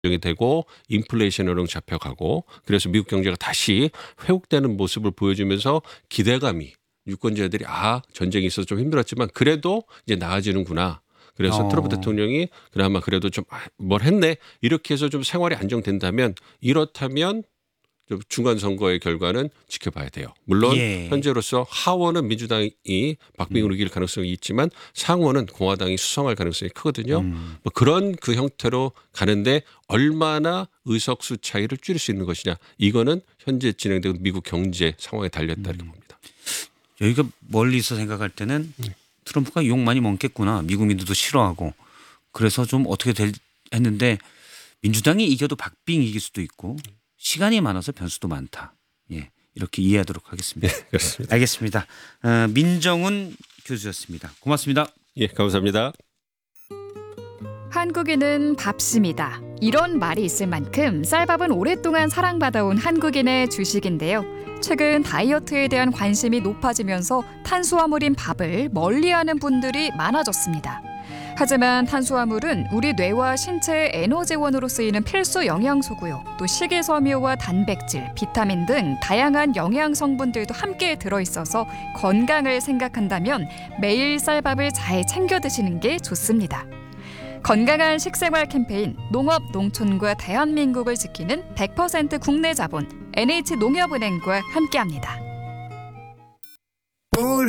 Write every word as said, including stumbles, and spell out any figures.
이 되고 인플레이션으로 잡혀가고 그래서 미국 경제가 다시 회복되는 모습을 보여주면서 기대감이 유권자들이 아 전쟁이 있어서 좀 힘들었지만 그래도 이제 나아지는구나. 그래서 어. 트럼프 대통령이 그나마 그래도 좀 뭘 했네 이렇게 해서 좀 생활이 안정된다면 이렇다면 좀 중간 선거의 결과는 지켜봐야 돼요. 물론 예. 현재로서 하원은 민주당이 박빙으로 이길 가능성이 있지만 상원은 공화당이 수성할 가능성이 크거든요. 음. 뭐 그런 그 형태로 가는데 얼마나 의석수 차이를 줄일 수 있는 것이냐. 이거는 현재 진행되는 미국 경제 상황에 달렸다는 음. 겁니다. 여기가 멀리서 생각할 때는 트럼프가 욕 많이 먹겠구나. 미국 민주도 싫어하고. 그래서 좀 어떻게 될 했는데 민주당이 이겨도 박빙 이길 수도 있고 시간이 많아서 변수도 많다. 예, 이렇게 이해하도록 하겠습니다. 네, 그렇습니다. 알겠습니다. 어, 민정훈 교수였습니다. 고맙습니다. 예, 감사합니다. 한국인은 밥심이다. 이런 말이 있을 만큼 쌀밥은 오랫동안 사랑받아온 한국인의 주식인데요. 최근 다이어트에 대한 관심이 높아지면서 탄수화물인 밥을 멀리하는 분들이 많아졌습니다. 하지만 탄수화물은 우리 뇌와 신체의 에너지원으로 쓰이는 필수 영양소고요. 또 식이섬유와 단백질, 비타민 등 다양한 영양 성분들도 함께 들어있어서 건강을 생각한다면 매일 쌀밥을 잘 챙겨 드시는 게 좋습니다. 건강한 식생활 캠페인 농업 농촌과 대한민국을 지키는 백 퍼센트 국내 자본 엔에이치농협은행과 함께합니다.